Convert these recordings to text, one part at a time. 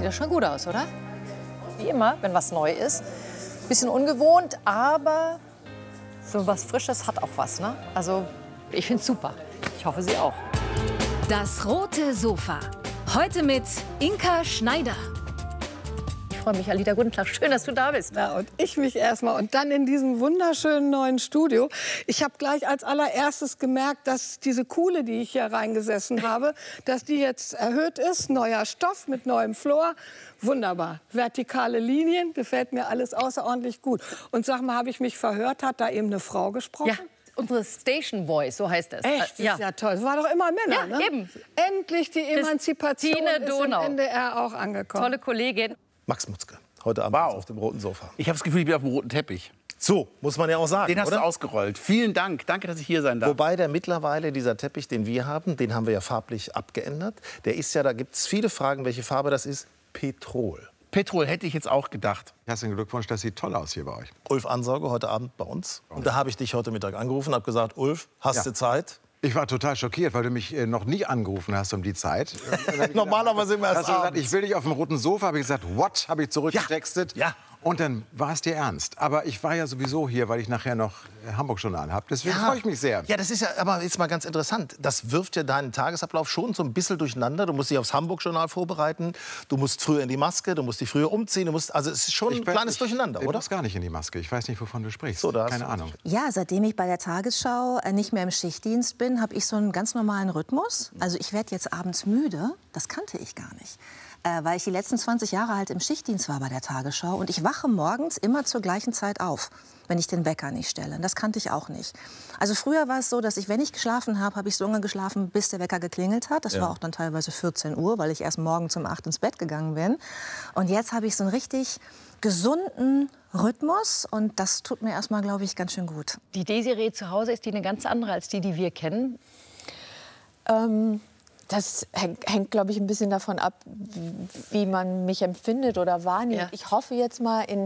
Sieht doch schon gut aus, oder? Wie immer, wenn was neu ist. Bisschen ungewohnt, aber so was Frisches hat auch was, ne? Also, ich finde es super. Ich hoffe, Sie auch. Das rote Sofa. Heute mit Inka Schneider. Ich freue mich, Alida. Guten Tag. Schön, dass du da bist. Ja, und ich mich erstmal. Und dann in diesem wunderschönen neuen Studio. Ich habe gleich als allererstes gemerkt, dass diese Kuhle, die ich hier reingesessen habe, dass die jetzt erhöht ist. Neuer Stoff mit neuem Flor. Wunderbar. Vertikale Linien. Gefällt mir alles außerordentlich gut. Und sag mal, habe ich mich verhört? Hat da eben eine Frau gesprochen? Ja. Unsere Station Voice, so heißt es. Echt? Das ist ja toll. Das war doch immer Männer, ja, ne? Eben. Endlich die Emanzipation Christine Donau. ist im NDR auch angekommen. Tolle Kollegin. Max Mutzke, heute Abend auf dem roten Sofa. Ich habe das Gefühl, ich bin auf dem roten Teppich. So, muss man ja auch sagen, Den hast oder? du ausgerollt. Vielen Dank. Danke, dass ich hier sein darf. Wobei dieser Teppich, den wir haben, den haben wir ja farblich abgeändert. Der ist ja, da gibt es viele Fragen, welche Farbe das ist. Petrol. Petrol hätte ich jetzt auch gedacht. Herzlichen Glückwunsch, das sieht toll aus hier bei euch. Ulf Ansauge, heute Abend bei uns. Und da habe ich dich heute Mittag angerufen und habe gesagt, Ulf, hast du Zeit? Ich war total schockiert, weil du mich noch nie angerufen hast um die Zeit. Normalerweise immer erst hast du gesagt, abends. ich will dich auf dem roten Sofa. Habe ich gesagt, what? Habe ich zurückgetextet. Ja. Und dann war es dir ernst. Aber ich war ja sowieso hier, weil ich nachher noch Hamburg-Journal habe. Deswegen freue ich mich sehr. Ja, das ist ja aber jetzt mal ganz interessant. Das wirft ja deinen Tagesablauf schon so ein bisschen durcheinander. Du musst dich aufs Hamburg-Journal vorbereiten. Du musst früher in die Maske, du musst dich früher umziehen. Also es ist schon ein kleines Durcheinander, oder? oder? Ich muss gar nicht in die Maske. Ich weiß nicht, wovon du sprichst. So, keine Ahnung. Ja, seitdem ich bei der Tagesschau nicht mehr im Schichtdienst bin, habe ich so einen ganz normalen Rhythmus. Also ich werde jetzt abends müde. Das kannte ich gar nicht. Weil ich die letzten 20 Jahre halt im Schichtdienst war bei der Tagesschau. Und ich wache morgens immer zur gleichen Zeit auf, wenn ich den Wecker nicht stelle. Das kannte ich auch nicht. Also früher war es so, dass ich, wenn ich geschlafen habe, habe ich so lange geschlafen, bis der Wecker geklingelt hat. Das war auch dann teilweise 14 Uhr, weil ich erst morgens um 8 ins Bett gegangen bin. Und jetzt habe ich so einen richtig gesunden Rhythmus. Und das tut mir erstmal, glaube ich, ganz schön gut. Die Desiree zu Hause, ist die eine ganz andere als die wir kennen? Das hängt, glaube ich, ein bisschen davon ab, wie man mich empfindet oder wahrnimmt. Ja. Ich hoffe jetzt mal in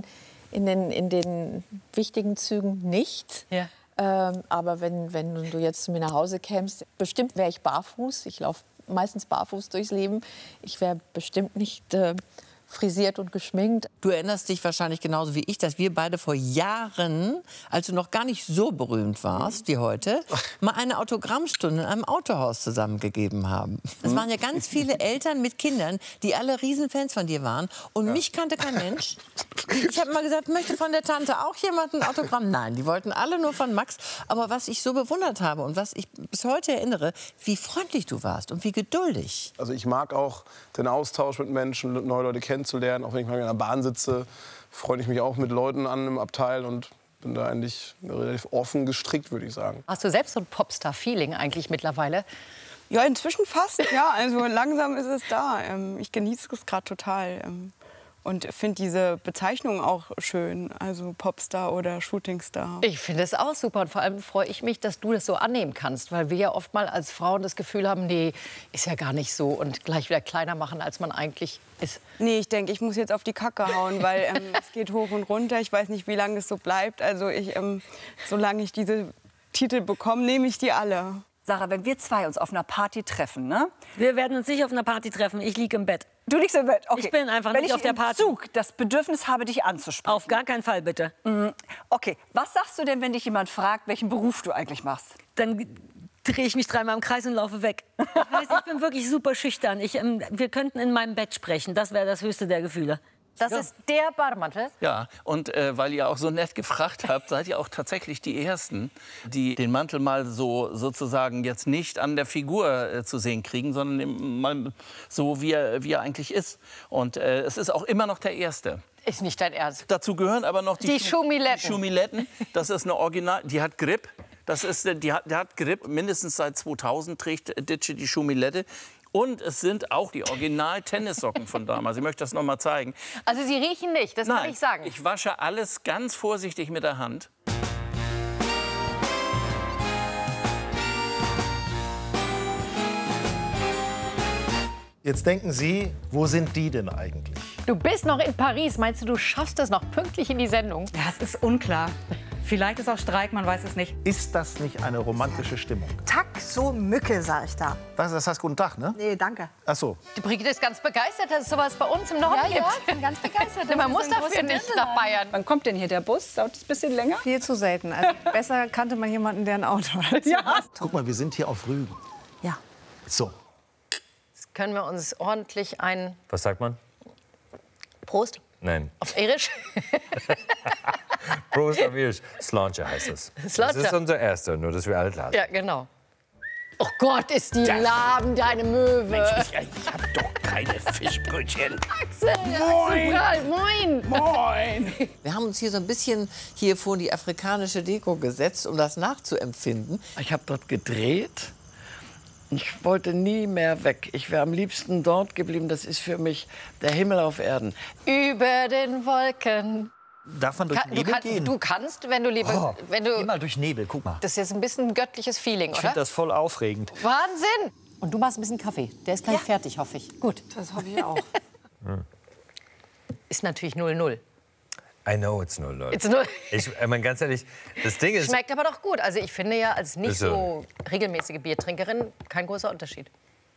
den wichtigen Zügen nicht. Ja. Aber wenn du jetzt zu mir nach Hause kämst, bestimmt wäre ich barfuß. Ich laufe meistens barfuß durchs Leben. Ich wäre bestimmt nicht frisiert und geschminkt. Du erinnerst dich wahrscheinlich genauso wie ich, dass wir beide vor Jahren, als du noch gar nicht so berühmt warst wie heute, mal eine Autogrammstunde in einem Autohaus zusammengegeben haben. Das waren ja ganz viele Eltern mit Kindern, die alle Riesenfans von dir waren. Und mich kannte kein Mensch. Ich habe mal gesagt, möchte von der Tante auch jemand ein Autogramm? Nein, die wollten alle nur von Max. Aber was ich so bewundert habe und was ich bis heute erinnere, wie freundlich du warst und wie geduldig. Also ich mag auch den Austausch mit Menschen, neue Leute kennenzulernen. Auch wenn ich mal in einer Bahn sitze, freue ich mich auch mit Leuten an im Abteil und bin da eigentlich relativ offen gestrickt, würde ich sagen. Hast du selbst so ein Popstar-Feeling eigentlich mittlerweile? Ja, inzwischen fast. Ja, also langsam ist es da. Ich genieße es gerade total. Und finde diese Bezeichnung auch schön, also Popstar oder Shootingstar. Ich finde es auch super und vor allem freue ich mich, dass du das so annehmen kannst, weil wir ja oft mal als Frauen das Gefühl haben, nee, ist ja gar nicht so und gleich wieder kleiner machen, als man eigentlich ist. Nee, ich denke, ich muss jetzt auf die Kacke hauen, weil es geht hoch und runter. Ich weiß nicht, wie lange das so bleibt. Also solange ich diese Titel bekomme, nehme ich die alle. Sarah, wenn wir zwei uns auf einer Party treffen, ne? Wir werden uns nicht auf einer Party treffen. Ich liege im Bett. Du liegst im Bett, okay. Ich bin einfach nicht auf der Party. Wenn ich im Zug das Bedürfnis habe, dich anzusprechen. Auf gar keinen Fall, bitte. Okay, was sagst du denn, wenn dich jemand fragt, welchen Beruf du eigentlich machst? Dann drehe ich mich dreimal im Kreis und laufe weg. Ich bin wirklich super schüchtern. Wir könnten in meinem Bett sprechen. Das wäre das höchste der Gefühle. Das ist der Bademantel? Ja, und weil ihr auch so nett gefragt habt, seid ihr auch tatsächlich die Ersten, die den Mantel mal so sozusagen jetzt nicht an der Figur zu sehen kriegen, sondern mal so, wie er eigentlich ist. Und es ist auch immer noch der Erste. Ist nicht dein Ernst. Dazu gehören aber noch die Schumiletten. Die Schumiletten. Das ist eine Original, die hat Grip. Der hat Grip. Mindestens seit 2000 trägt Ditsche die Schumilette. Und es sind auch die Original-Tennissocken von damals. Ich möchte das noch mal zeigen. Also sie riechen nicht, das kann ich sagen. Ich wasche alles ganz vorsichtig mit der Hand. Jetzt denken Sie, wo sind die denn eigentlich? Du bist noch in Paris. Meinst du, du schaffst es noch pünktlich in die Sendung? Ja, es ist unklar. Vielleicht ist auch Streik, man weiß es nicht. Ist das nicht eine romantische Stimmung? Taxo-Mücke, sag ich da. Das heißt guten Tag, ne? Nee, danke. Ach so. Die Brigitte ist ganz begeistert, dass es sowas bei uns im Norden gibt. Ja, ich bin ganz begeistert. Man muss dafür nicht nach Bayern. Wann kommt denn hier der Bus? Dauert es ein bisschen länger? Viel zu selten. Also besser kannte man jemanden, der ein Auto hat. Ja. Guck mal, wir sind hier auf Rügen. Ja. So. Jetzt können wir uns ordentlich ein... Was sagt man? Prost. Nein. Auf Irisch. Prost auf Irisch. Sláinte heißt es. Sláinte. Das ist unser erster, nur dass wir alle klar sind. Ja, genau. Oh Gott, ist die lahm, deine Möwe. Mensch, ich hab doch keine Fischbrötchen. Axel, Axel Prahl, moin. Moin. Wir haben uns hier so ein bisschen hier vor die afrikanische Deko gesetzt, um das nachzuempfinden. Ich habe dort gedreht. Ich wollte nie mehr weg. Ich wäre am liebsten dort geblieben. Das ist für mich der Himmel auf Erden. Über den Wolken. Darf man durch Nebel gehen? Du kannst, wenn du lieber... Geh mal durch Nebel, guck mal. Das ist jetzt ein bisschen ein göttliches Feeling, Ich oder? finde das voll aufregend. Wahnsinn! Und du machst ein bisschen Kaffee. Der ist gleich fertig, hoffe ich. Gut. Das hoffe ich auch. Ist natürlich 0-0. I know it's 0-0. It's 0. Ich meine, ganz ehrlich, das Ding ist... Schmeckt aber doch gut. Also ich finde ja als nicht Ist so. so regelmäßige Biertrinkerin kein großer Unterschied.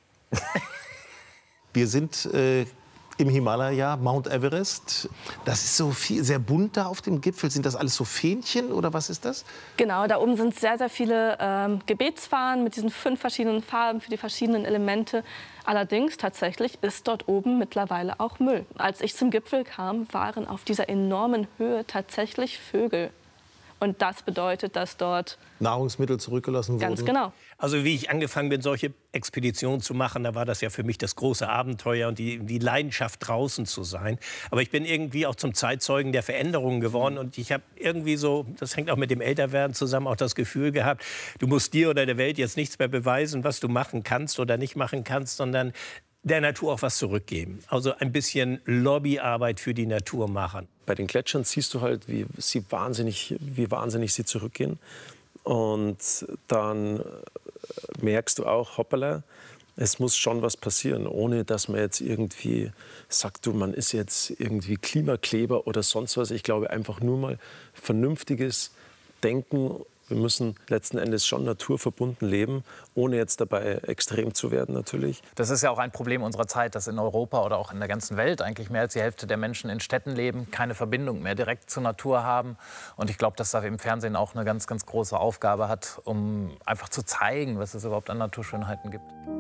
Wir sind im Himalaya, Mount Everest. Das ist so viel, sehr bunt da auf dem Gipfel. Sind das alles so Fähnchen oder was ist das? Genau, da oben sind sehr, sehr viele Gebetsfahnen mit diesen 5 verschiedenen Farben für die verschiedenen Elemente. Allerdings tatsächlich ist dort oben mittlerweile auch Müll. Als ich zum Gipfel kam, waren auf dieser enormen Höhe tatsächlich Vögel. Und das bedeutet, dass dort... Nahrungsmittel zurückgelassen wurden? Ganz genau. Also wie ich angefangen bin, solche Expeditionen zu machen, da war das ja für mich das große Abenteuer und die Leidenschaft, draußen zu sein. Aber ich bin irgendwie auch zum Zeitzeugen der Veränderungen geworden. Und ich habe irgendwie so, das hängt auch mit dem Älterwerden zusammen, auch das Gefühl gehabt, du musst dir oder der Welt jetzt nichts mehr beweisen, was du machen kannst oder nicht machen kannst, sondern der Natur auch was zurückgeben. Also ein bisschen Lobbyarbeit für die Natur machen. Bei den Gletschern siehst du halt, wie wahnsinnig sie zurückgehen. Und dann merkst du auch, hoppala, es muss schon was passieren, ohne dass man jetzt irgendwie sagt, du, man ist jetzt irgendwie Klimakleber oder sonst was. Ich glaube einfach nur mal vernünftiges Denken. Wir müssen letzten Endes schon naturverbunden leben, ohne jetzt dabei extrem zu werden natürlich. Das ist ja auch ein Problem unserer Zeit, dass in Europa oder auch in der ganzen Welt eigentlich mehr als die Hälfte der Menschen in Städten leben, keine Verbindung mehr direkt zur Natur haben. Und ich glaube, dass da im Fernsehen auch eine ganz, ganz große Aufgabe hat, um einfach zu zeigen, was es überhaupt an Naturschönheiten gibt.